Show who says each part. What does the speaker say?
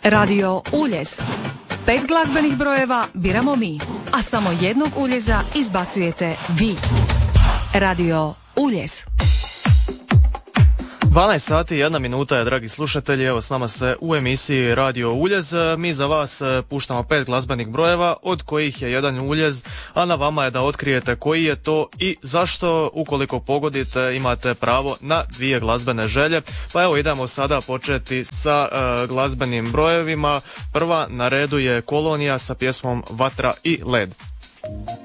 Speaker 1: Radio Uljez. 5 glazbenih brojeva biramo mi, a samo jednog uljeza izbacujete vi. Radio Uljez.
Speaker 2: 12 sati i 1 minuta je, dragi slušatelji, evo s nama se u emisiji Radio Uljez. Mi za vas puštamo 5 glazbenih brojeva, od kojih je jedan uljez, a na vama je da otkrijete koji je to i zašto. Ukoliko pogodite, imate pravo na 2 glazbene želje. Pa evo, idemo sada početi sa glazbenim brojevima. Prva na redu je Kolonija sa pjesmom Vatra i led.